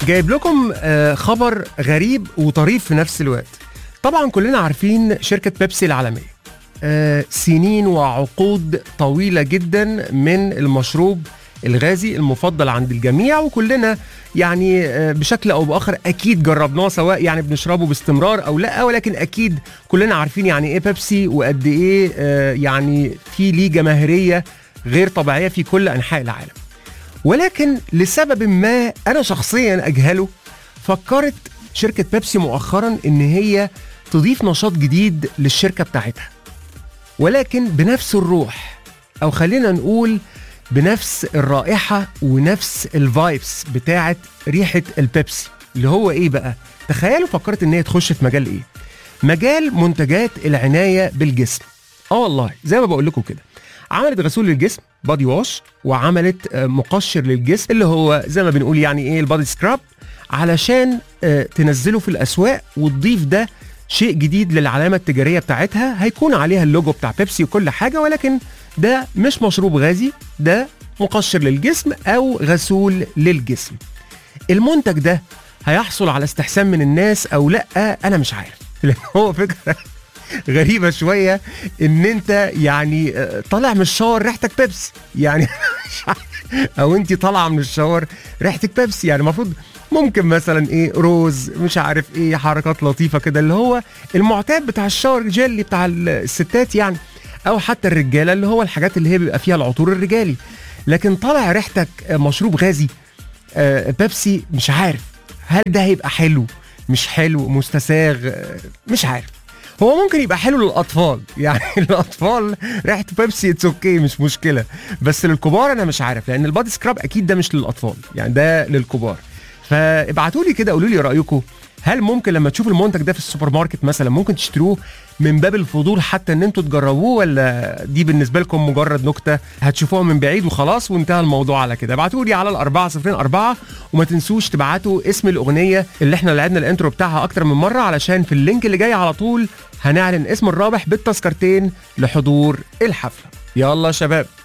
جايب لكم خبر غريب وطريف في نفس الوقت. طبعا كلنا عارفين شركة بيبسي العالمية، سنين وعقود طويلة جدا من المشروب الغازي المفضل عند الجميع، وكلنا يعني بشكل او باخر اكيد جربناه، سواء يعني بنشربه باستمرار او لا، ولكن اكيد كلنا عارفين يعني ايه بيبسي وقد ايه يعني في ليه جماهيرية غير طبيعية في كل انحاء العالم. ولكن لسبب ما انا شخصيا اجهله، فكرت شركة بيبسي مؤخرا ان هي تضيف نشاط جديد للشركة بتاعتها، ولكن بنفس الروح، او خلينا نقول بنفس الرائحة ونفس الفايبس بتاعت ريحة البيبسي. اللي هو ايه بقى؟ تخيلوا فكرت ان هي تخش في مجال ايه؟ مجال منتجات العناية بالجسم. والله زي ما بقول لكم كده، عملت غسول للجسم بادي واش، وعملت مقشر للجسم اللي هو زي ما بنقول يعني ايه البادي سكراب، علشان تنزله في الاسواق وتضيف ده شيء جديد للعلامة التجارية بتاعتها، هيكون عليها اللوجو بتاع بيبسي وكل حاجة، ولكن ده مش مشروب غازي، ده مقشر للجسم او غسول للجسم. المنتج ده هيحصل على استحسان من الناس او لا، انا مش عارف. لان هو فكرة غريبة شوية ان انت يعني طالع من الشاور ريحتك بيبسي، يعني او انت طالعة من الشاور ريحتك بيبسي، يعني المفروض ممكن مثلا ايه روز، مش عارف ايه، حركات لطيفة كده اللي هو المعتاد بتاع الشاور جيلي بتاع الستات يعني، او حتى الرجالة اللي هو الحاجات اللي هي بيبقى فيها العطور الرجالي. لكن طالع ريحتك مشروب غازي بيبسي، مش عارف هل ده هيبقى حلو مش حلو مستساغ، مش عارف. هو ممكن يبقى حلو للاطفال، يعني الاطفال ريحه بيبسي اتس اوكي مش مشكله، بس للكبار انا مش عارف، لان البادي سكراب اكيد ده مش للاطفال، يعني ده للكبار. فابعتوا لي كده قولوا لي رايكم، هل ممكن لما تشوفوا المنتج ده في السوبر ماركت مثلا ممكن تشتروه من باب الفضول حتى ان انتوا تجربوه، ولا دي بالنسبه لكم مجرد نكته هتشوفوها من بعيد وخلاص وانتهى الموضوع على كده؟ ابعتوا لي على 4004، وما تنسوش تبعتوا اسم الاغنيه اللي احنا لعبنا الانترو بتاعها اكتر من مره، علشان في اللينك اللي جاي على طول هنعلن اسم الرابح بالتذكرتين لحضور الحفله. يلا شباب.